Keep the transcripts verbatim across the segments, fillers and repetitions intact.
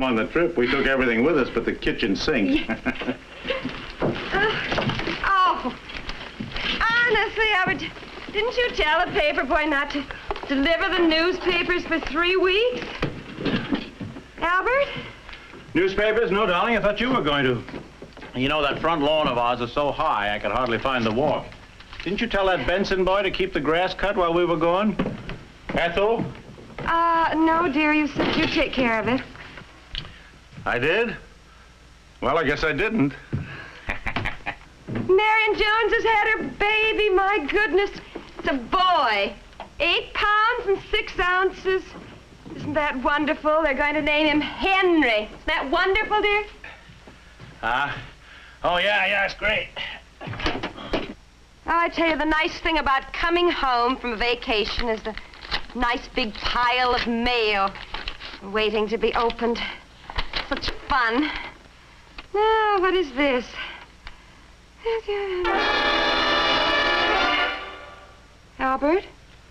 along the trip, we took everything with us but the kitchen sink. uh, oh, honestly, Albert, didn't you tell the paper boy not to deliver the newspapers for three weeks? Albert? Newspapers? No, darling, I thought you were going to. You know, that front lawn of ours is so high, I could hardly find the walk. Didn't you tell that Benson boy to keep the grass cut while we were gone? Ethel? Uh, no, dear, you said you'd take care of it. I did? Well, I guess I didn't. Marion Jones has had her baby, my goodness. It's a boy. Eight pounds and six ounces. Isn't that wonderful? They're going to name him Henry. Isn't that wonderful, dear? Ah? Uh, oh, yeah, yeah, it's great. Oh, I tell you, the nice thing about coming home from a vacation is the nice big pile of mail waiting to be opened. Such fun. Now, what is this? Albert?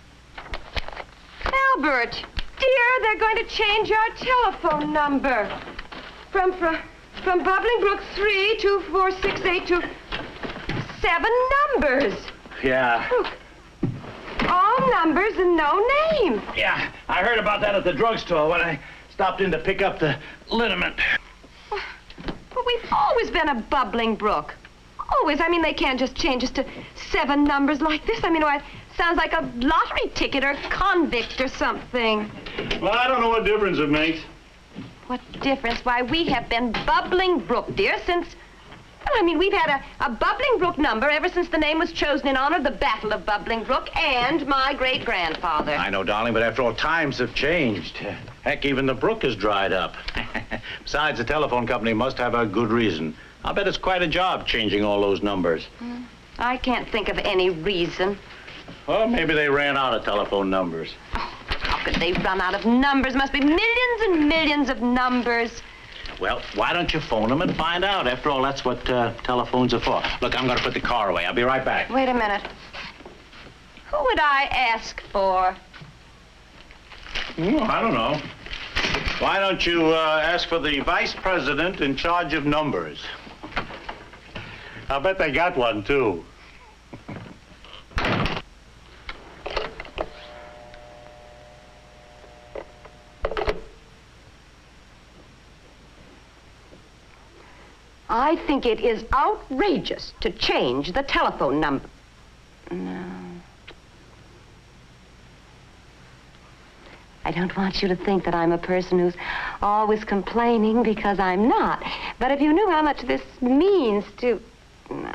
Albert! Dear, they're going to change our telephone number. From, from, from Bubbling Brook three two four six eight to seven numbers. Yeah. Look. All numbers and no name. Yeah, I heard about that at the drugstore when I stopped in to pick up the liniment. But we've always been a Bubbling Brook. Always. I mean, they can't just change us to seven numbers like this. I mean, why, it sounds like a lottery ticket or convict or something. Well, I don't know what difference it makes. What difference? Why, we have been Bubbling Brook, dear, since... Well, I mean, we've had a, a Bubbling Brook number ever since the name was chosen in honor of the Battle of Bubbling Brook and my great-grandfather. I know, darling, but after all, times have changed. Heck, even the brook has dried up. Besides, the telephone company must have a good reason. I'll bet it's quite a job changing all those numbers. Mm. I can't think of any reason. Well, maybe they ran out of telephone numbers. Oh, how could they run out of numbers? Must be millions and millions of numbers. Well, why don't you phone them and find out? After all, that's what uh, telephones are for. Look, I'm going to put the car away. I'll be right back. Wait a minute. Who would I ask for? Oh, I don't know. Why don't you uh, ask for the vice president in charge of numbers? I'll bet they got one, too. I think it is outrageous to change the telephone number. No. I don't want you to think that I'm a person who's always complaining, because I'm not. But if you knew how much this means to... No.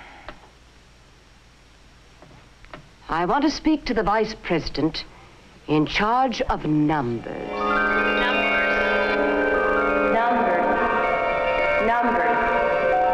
I want to speak to the vice president in charge of numbers. Numbers. Numbers. Numbers.